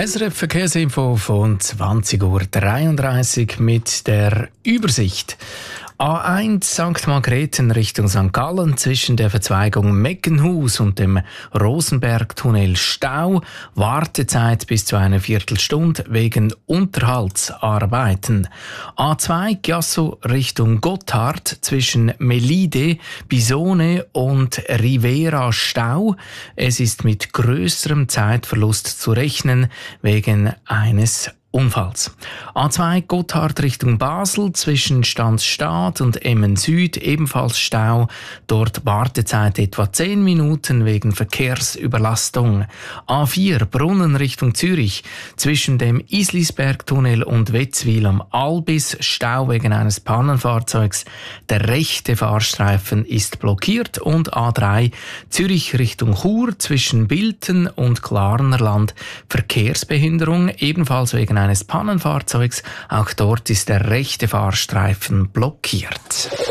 SRF Verkehrsinfo von 20:33 Uhr mit der Übersicht. A1 St. Margrethen Richtung St. Gallen zwischen der Verzweigung Meckenhus und dem Rosenbergtunnel Stau. Wartezeit bis zu einer Viertelstunde wegen Unterhaltsarbeiten. A2 Chiasso Richtung Gotthard zwischen Melide, Bisone und Rivera Stau. Es ist mit grösserem Zeitverlust zu rechnen wegen eines Unfalls. A2 Gotthard Richtung Basel zwischen Stanzstadt und Emmen Süd ebenfalls Stau. Dort Wartezeit etwa 10 Minuten wegen Verkehrsüberlastung. A4 Brunnen Richtung Zürich zwischen dem Islisbergtunnel und Wetzwil am Albis Stau wegen eines Pannenfahrzeugs. Der rechte Fahrstreifen ist blockiert und A3 Zürich Richtung Chur zwischen Bilten und Klarnerland Verkehrsbehinderung ebenfalls wegen eines Pannenfahrzeugs. Auch dort ist der rechte Fahrstreifen blockiert.